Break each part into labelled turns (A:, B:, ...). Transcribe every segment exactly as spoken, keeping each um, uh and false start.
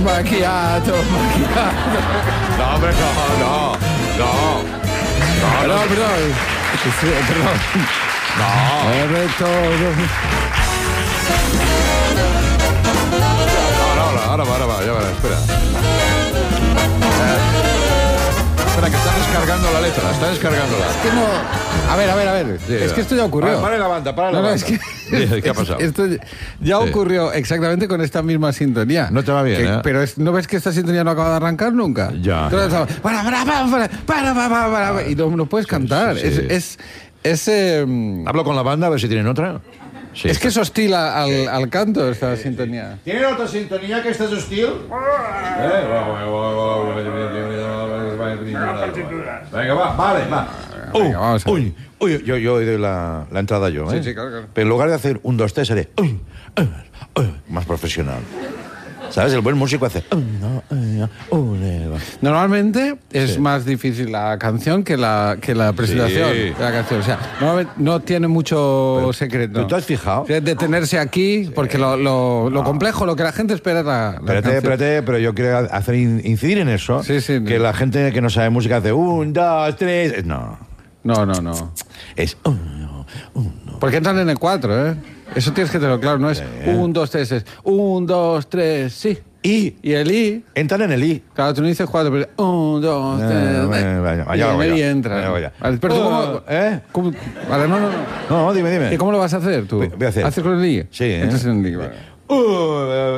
A: macchiato, macchiato.
B: No, hombre, no, no, no. No,
A: No,
B: no.
A: perdón. Sí, perdón.
B: No.
A: Sobre todo.
B: No, no, no, ahora va, ahora va, ya verás, espera. Eh, espera, que están descargando la letra, están descargándola.
A: Es que no... A ver, a ver, a ver.
B: Sí,
A: es
B: va.
A: que esto ya ocurrió.
B: Para, para la banda, para la
A: No, no,
B: banda.
A: es que...
B: Sí, ¿qué ha pasado?
A: Esto ya
B: Sí.
A: ocurrió exactamente con esta misma sintonía.
B: No te va bien,
A: Que-
B: ¿eh?
A: Pero es- ¿no ves que esta sintonía no acaba de arrancar nunca?
B: Ya.
A: Entonces, estaba, para, para, para, para, para, para, para, para, y no, no puedes cantar.
B: sí, sí.
A: Es... es, es, eh,
B: Hablo con la banda a ver si tienen otra. Sí.
A: es que es hostil al, al canto esta sintonía.
B: ¿Tienen otra sintonía que esta es hostil? Venga, va, vale, va.
A: Venga, vamos a ver.
B: Uy, uy, yo, yo doy la, la entrada yo, ¿eh?
A: Sí, sí, claro, claro.
B: Pero en lugar de hacer un, dos, tres, haré uy, uy, uy, más profesional. ¿Sabes? El buen músico hace uy, no, uy, no, uy, no.
A: Normalmente es
B: Sí.
A: más difícil la canción que la, que la presentación
B: Sí.
A: de la canción. O sea, normalmente no tiene mucho secreto.
B: ¿Pero tú has fijado?
A: O sea, detenerse aquí, porque lo, lo, lo complejo, lo que la gente espera es la, la
B: Espérate,
A: canción.
B: espérate, pero yo quiero hacer in- incidir en eso.
A: Sí, sí,
B: que
A: no.
B: la gente que no sabe música hace un, dos, tres. No.
A: No, no, no.
B: Es uno, uno.
A: Porque entran en el cuatro, ¿eh? Eso tienes que tenerlo claro. No es un, dos, tres, es un, dos, tres, sí.
B: Y
A: Y el I,
B: entran en el I.
A: claro, tú no dices cuatro, pero un, dos, tres,
B: Eh, vaya, vaya,
A: y
B: vaya,
A: en el I
B: vaya.
A: entra.
B: Vaya, vaya.
A: Vale, pero tú,
B: Oh,
A: ¿cómo,
B: ¿eh?
A: cómo- Vale, no, no, no.
B: No, dime, dime.
A: ¿Y cómo lo vas a hacer tú?
B: Voy- voy a hacer.
A: ¿Haces con el I?
B: Sí, ¿eh?
A: Entras en el I, vale.
B: Uh, eh,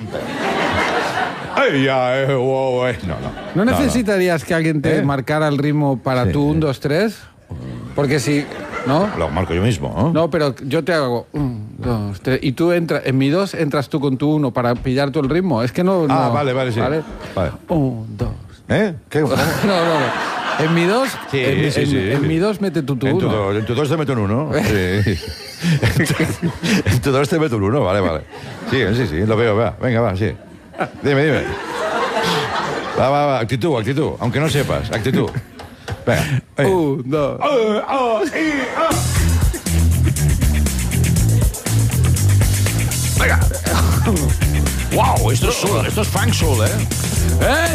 B: Ay, ya, eh, wow, eh. No, no.
A: ¿No necesitarías que alguien te
B: ¿Eh?
A: marcara el ritmo para
B: Sí.
A: tu un, dos, tres? Porque si... ¿No?
B: Lo marco yo mismo, ¿no?
A: No, pero yo te hago un, dos, tres... Y tú entras... En mi dos entras tú con tu uno para pillar tú el ritmo. Es que no...
B: Ah,
A: no-
B: vale, vale, sí.
A: ¿Vale?
B: Vale.
A: Un, dos...
B: ¿Eh? ¿Qué?
A: No, no, no. En mi dos...
B: Sí,
A: en, mi-
B: sí,
A: en-
B: sí.
A: en mi dos mete tú tu
B: En tu,
A: uno.
B: dos, en tu dos te meto un uno. Sí. En tu- en tu dos te meto un uno, vale, vale. Sí, sí, sí, lo veo, va. Venga, va, sí. Dime, dime. Va, va, va, actitud, actitud. Aunque no sepas, actitud. Venga. Eh.
A: Un, dos...
B: Oh, oh, sí, oh. Venga. Wow, esto es soul, esto es funk soul, ¿eh?
A: ¡Eh!